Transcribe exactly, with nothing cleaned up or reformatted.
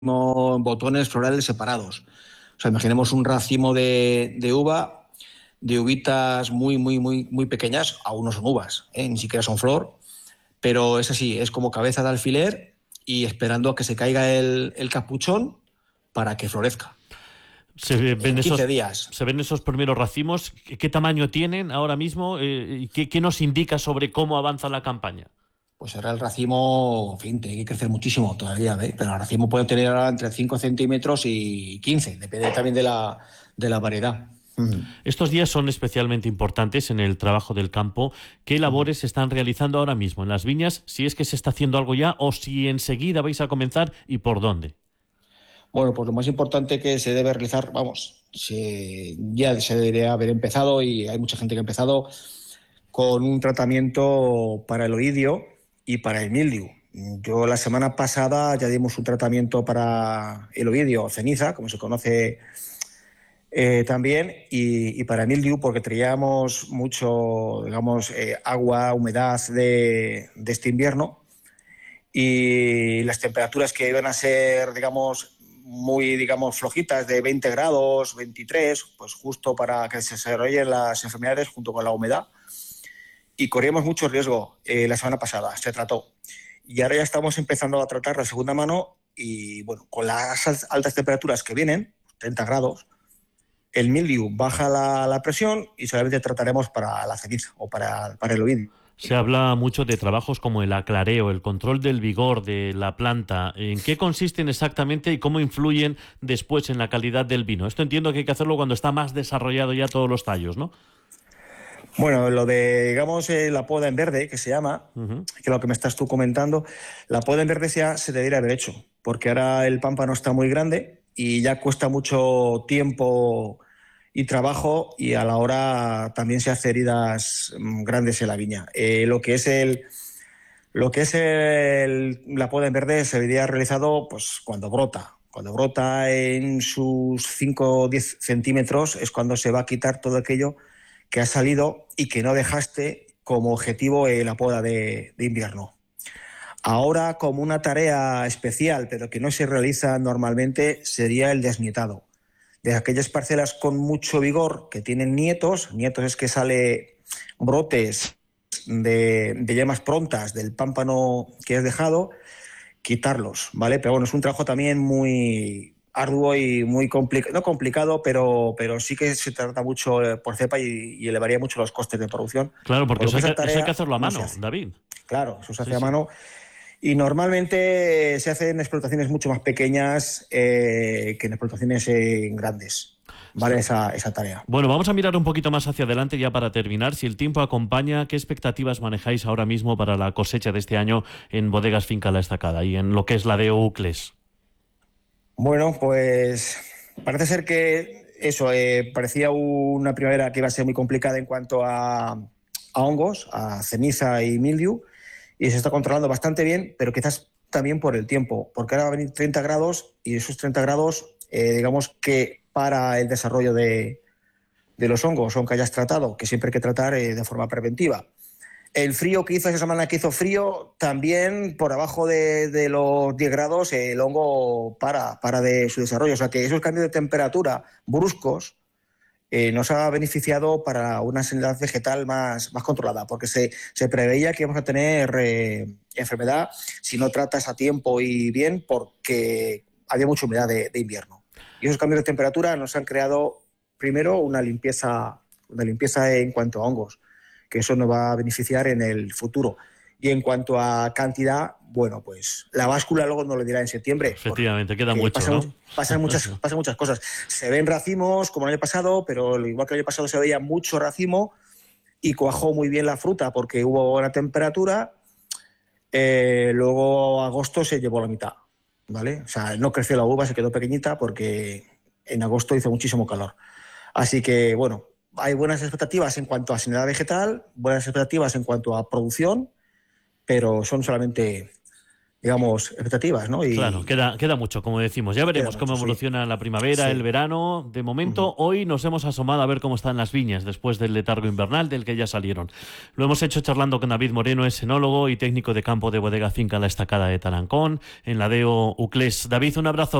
botones florales separados. O sea, imaginemos un racimo de, de uva, de uvitas muy, muy, muy, muy pequeñas, aún no son uvas, ¿eh? Ni siquiera son flor, pero es así, es como cabeza de alfiler y esperando a que se caiga el, el capuchón para que florezca. Se ven En quince esos, días. se ven esos primeros racimos. ¿Qué, qué tamaño tienen ahora mismo? Eh, y ¿qué, qué nos indica sobre cómo avanza la campaña? Pues ahora el racimo, en fin, tiene que crecer muchísimo todavía, ¿eh? Pero el racimo puede tener ahora entre cinco centímetros y quince, depende también de la, de la variedad. Uh-huh. Estos días son especialmente importantes en el trabajo del campo. ¿Qué labores se están realizando ahora mismo en las viñas? Si es que se está haciendo algo ya o si enseguida vais a comenzar y por dónde. Bueno, pues lo más importante que se debe realizar, vamos, se, ya se debería haber empezado y hay mucha gente que ha empezado con un tratamiento para el oidio y para el mildiu. Yo la semana pasada ya dimos un tratamiento para el oidio, ceniza, como se conoce eh, también, y, y para el mildiu porque traíamos mucho, digamos, eh, agua, humedad de, de este invierno y las temperaturas que iban a ser, digamos, muy, digamos, flojitas de veinte grados, veintitrés, pues justo para que se desarrollen las enfermedades junto con la humedad. Y corríamos mucho riesgo eh, la semana pasada, se trató. Y ahora ya estamos empezando a tratar la segunda mano y, bueno, con las altas temperaturas que vienen, treinta grados, el mildiu baja la, la presión y solamente trataremos para la ceniza o para, para el oidio. Se habla mucho de trabajos como el aclareo, el control del vigor de la planta. ¿En qué consisten exactamente y cómo influyen después en la calidad del vino? Esto entiendo que hay que hacerlo cuando está más desarrollado ya todos los tallos, ¿no? Bueno, lo de, digamos, eh, la poda en verde, que se llama, Uh-huh. que es lo que me estás tú comentando, la poda en verde ya se debería haber hecho, porque ahora el pámpano está muy grande y ya cuesta mucho tiempo y trabajo y a la hora también se hacen heridas grandes en la viña. Eh, lo que es el... Lo que es el, la poda en verde se debería realizado pues, cuando brota. Cuando brota en sus cinco o diez centímetros es cuando se va a quitar todo aquello que ha salido y que no dejaste como objetivo eh, la poda de, de invierno. Ahora, como una tarea especial, pero que no se realiza normalmente, sería el desnietado. De aquellas parcelas con mucho vigor que tienen nietos, nietos es que sale brotes de, de yemas prontas del pámpano que has dejado, quitarlos, ¿vale? Pero bueno, es un trabajo también muy arduo y muy complicado, no complicado, pero, pero sí que se trata mucho por cepa y, y elevaría mucho los costes de producción. Claro, porque Por lo eso que hay esa que, eso hay tarea que hacerlo a no se mano, hace. David. Claro, eso se hace Sí, a sí. mano. Y normalmente se hace en explotaciones mucho más pequeñas eh, que en explotaciones eh, grandes, ¿vale? Está- Esa, esa tarea. Bueno, vamos a mirar un poquito más hacia adelante ya para terminar. Si el tiempo acompaña, ¿qué expectativas manejáis ahora mismo para la cosecha de este año en Bodegas Finca La Estacada y en lo que es la de Ucles? Bueno, pues parece ser que eso, eh, parecía una primavera que iba a ser muy complicada en cuanto a, a hongos, a ceniza y mildiu, y se está controlando bastante bien, pero quizás también por el tiempo, porque ahora va a venir treinta grados y esos treinta grados, eh, digamos que para el desarrollo de, de los hongos, aunque hayas tratado, que siempre hay que tratar eh, de forma preventiva. El frío que hizo esa semana que hizo frío, también por abajo de, de los diez grados el hongo para, para de su desarrollo. O sea que esos cambios de temperatura bruscos eh, nos ha beneficiado para una sanidad vegetal más, más controlada, porque se, se preveía que íbamos a tener eh, enfermedad si no tratas a tiempo y bien, porque había mucha humedad de, de invierno. Y esos cambios de temperatura nos han creado, primero, una limpieza, una limpieza en cuanto a hongos, que eso nos va a beneficiar en el futuro. Y en cuanto a cantidad, bueno, pues la báscula luego nos lo dirá en septiembre, Efectivamente, queda porque mucho, pasan, ¿no? pasan, muchas, pasan muchas cosas. Se ven racimos, como el año pasado, pero igual que el año pasado se veía mucho racimo y cuajó muy bien la fruta porque hubo buena temperatura. Eh, luego agosto se llevó la mitad, ¿vale? O sea, no creció la uva, se quedó pequeñita porque en agosto hizo muchísimo calor. Así que, bueno, hay buenas expectativas en cuanto a sanidad vegetal, buenas expectativas en cuanto a producción, pero son solamente digamos, expectativas, ¿no? Y claro, queda, queda mucho, como decimos. Ya veremos mucho, cómo evoluciona sí. la primavera, Sí. el verano. De momento, uh-huh. hoy nos hemos asomado a ver cómo están las viñas después del letargo invernal del que ya salieron. Lo hemos hecho charlando con David Moreno, es enólogo y técnico de campo de Bodega Finca La Estacada de Tarancón, en la D E O Uclés. David, un abrazo.